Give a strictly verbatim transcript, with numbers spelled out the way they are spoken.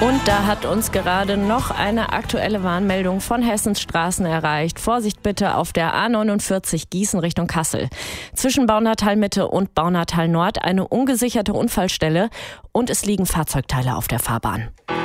Und da hat uns gerade noch eine aktuelle Warnmeldung von Hessens Straßen erreicht. Vorsicht bitte auf der A neunundvierzig Gießen Richtung Kassel. Zwischen Baunatal Mitte und Baunatal Nord eine ungesicherte Unfallstelle und es liegen Fahrzeugteile auf der Fahrbahn.